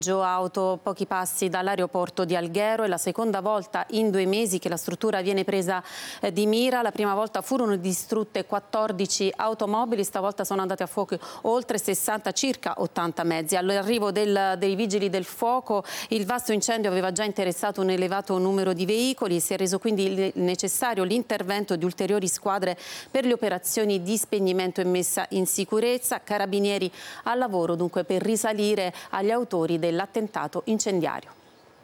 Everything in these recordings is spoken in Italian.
Auto pochi passi dall'aeroporto di Alghero. È la seconda volta in 2 mesi che la struttura viene presa di mira. La prima volta furono distrutte 14 automobili, stavolta sono andate a fuoco oltre 60, circa 80 mezzi. All'arrivo dei vigili del fuoco il vasto incendio aveva già interessato un elevato numero di veicoli, si è reso quindi necessario l'intervento di ulteriori squadre per le operazioni di spegnimento e messa in sicurezza. Carabinieri al lavoro dunque per risalire agli autori dell'attentato incendiario.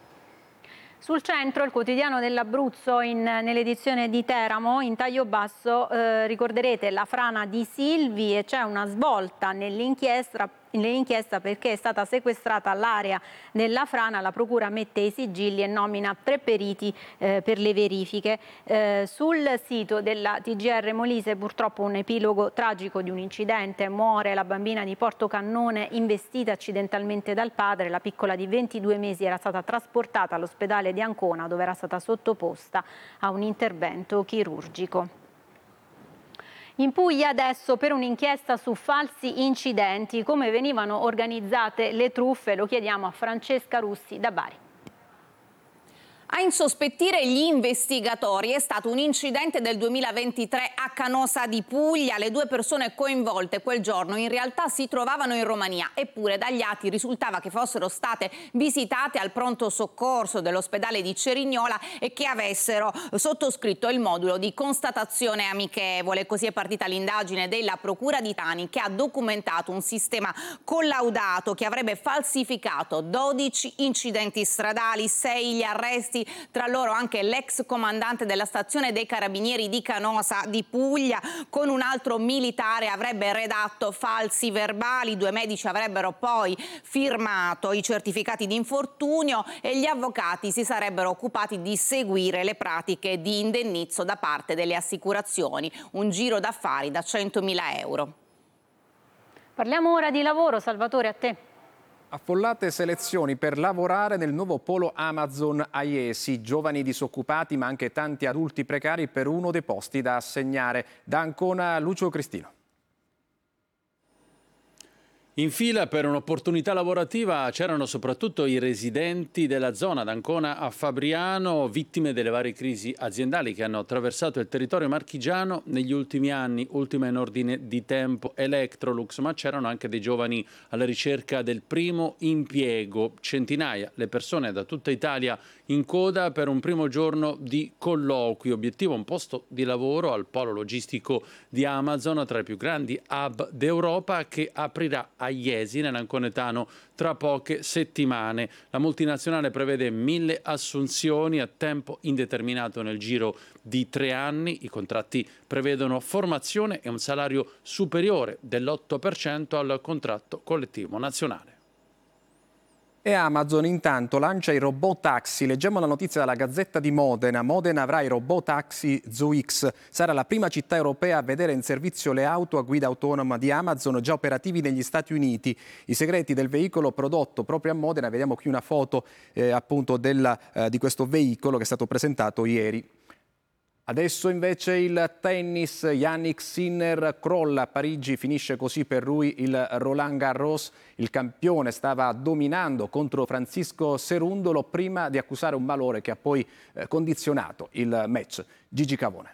Sul centro, il quotidiano dell'Abruzzo, nell'edizione di Teramo, in taglio basso, ricorderete la frana di Silvi e c'è una svolta nell'inchiesta perché è stata sequestrata l'area della frana. La procura mette i sigilli e nomina 3 periti per le verifiche. Sul sito della TGR Molise purtroppo un epilogo tragico di un incidente. Muore la bambina di Portocannone investita accidentalmente dal padre. La piccola di 22 mesi era stata trasportata all'ospedale di Ancona dove era stata sottoposta a un intervento chirurgico. In Puglia adesso per un'inchiesta su falsi incidenti, come venivano organizzate le truffe, lo chiediamo a Francesca Russi da Bari. A insospettire gli investigatori è stato un incidente del 2023 a Canosa di Puglia. Le 2 persone coinvolte quel giorno in realtà si trovavano in Romania, eppure dagli atti risultava che fossero state visitate al pronto soccorso dell'ospedale di Cerignola e che avessero sottoscritto il modulo di constatazione amichevole. Così è partita l'indagine della Procura di Trani, che ha documentato un sistema collaudato che avrebbe falsificato 12 incidenti stradali, 6 gli arresti, tra loro anche l'ex comandante della stazione dei Carabinieri di Canosa di Puglia. Con un altro militare avrebbe redatto falsi verbali, 2 medici avrebbero poi firmato i certificati di infortunio e gli avvocati si sarebbero occupati di seguire le pratiche di indennizzo da parte delle assicurazioni. Un giro d'affari da 100.000 euro. Parliamo ora di lavoro. Salvatore, a te. Affollate selezioni per lavorare nel nuovo polo Amazon a Iesi, giovani disoccupati ma anche tanti adulti precari per uno dei posti da assegnare. Da Ancona, Lucio Cristino. In fila per un'opportunità lavorativa c'erano soprattutto i residenti della zona d'Ancona a Fabriano, vittime delle varie crisi aziendali che hanno attraversato il territorio marchigiano negli ultimi anni. Ultima in ordine di tempo Electrolux, ma c'erano anche dei giovani alla ricerca del primo impiego. Centinaia le persone da tutta Italia in coda per un primo giorno di colloqui. Obiettivo: un posto di lavoro al polo logistico di Amazon, tra i più grandi hub d'Europa, che aprirà a Iesi, nell'Anconetano, tra poche settimane. La multinazionale prevede 1000 assunzioni a tempo indeterminato nel giro di 3 anni. I contratti prevedono formazione e un salario superiore dell'8% al contratto collettivo nazionale. E Amazon intanto lancia i robot taxi. Leggiamo la notizia dalla Gazzetta di Modena. Modena avrà i robot taxi ZooX. Sarà la prima città europea a vedere in servizio le auto a guida autonoma di Amazon, già operativi negli Stati Uniti. I segreti del veicolo prodotto proprio a Modena. Vediamo qui una foto appunto di questo veicolo che è stato presentato ieri. Adesso invece il tennis. Jannik Sinner crolla a Parigi, finisce così per lui il Roland Garros. Il campione stava dominando contro Francisco Cerundolo prima di accusare un malore che ha poi condizionato il match. Gigi Cavone.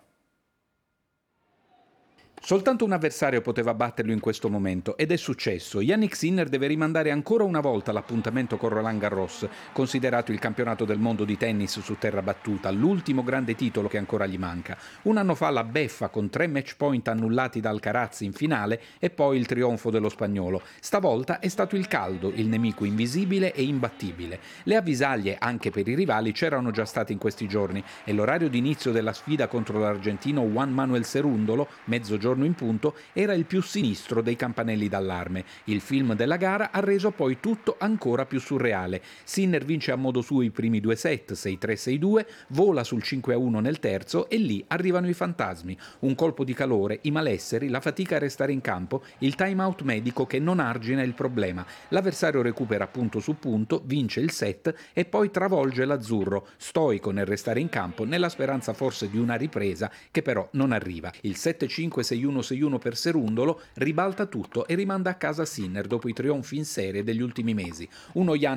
Soltanto un avversario poteva batterlo in questo momento ed è successo. Jannik Sinner deve rimandare ancora una volta l'appuntamento con Roland Garros, considerato il campionato del mondo di tennis su terra battuta, l'ultimo grande titolo che ancora gli manca. Un anno fa la beffa con 3 match point annullati da Alcaraz in finale e poi il trionfo dello spagnolo. Stavolta è stato il caldo, il nemico invisibile e imbattibile. Le avvisaglie anche per i rivali c'erano già state in questi giorni e l'orario di inizio della sfida contro l'argentino Juan Manuel Cerundolo, mezzogiorno in punto, era il più sinistro dei campanelli d'allarme. Il film della gara ha reso poi tutto ancora più surreale. Sinner vince a modo suo i primi 2 set, 6-3, 6-2, vola sul 5-1 nel terzo e lì arrivano i fantasmi. Un colpo di calore, i malesseri, la fatica a restare in campo, il time out medico che non argina il problema. L'avversario recupera punto su punto, vince il set e poi travolge l'azzurro, stoico nel restare in campo, nella speranza forse di una ripresa che però non arriva. Il 7-5, 6-1, 6-1 per Cerundolo ribalta tutto e rimanda a casa Sinner dopo i trionfi in serie degli ultimi mesi. Uno